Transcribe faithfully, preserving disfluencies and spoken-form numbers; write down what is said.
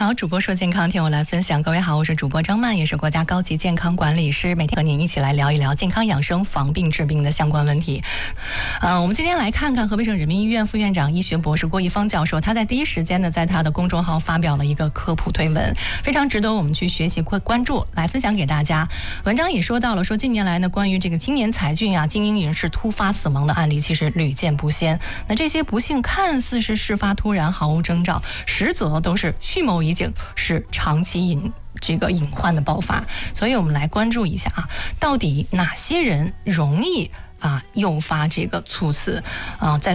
好，主播说健康，听我来分享。各位好，我是主播张曼，也是国家高级健康管理师，每天和您一起来聊一聊健康养生、防病治病的相关问题。呃，我们今天来看看河北省人民医院副院长、医学博士郭一芳教授，他在第一时间呢，在他的公众号发表了一个科普推文，非常值得我们去学习、关注，来分享给大家。文章也说到了，说近年来呢，关于这个青年才俊啊、精英人士突发死亡的案例，其实屡见不鲜。那这些不幸看似是事发突然、毫无征兆，实则都是蓄谋已久，是长期隐这个隐患的爆发。所以我们来关注一下啊，到底哪些人容易啊诱发这个猝死啊？在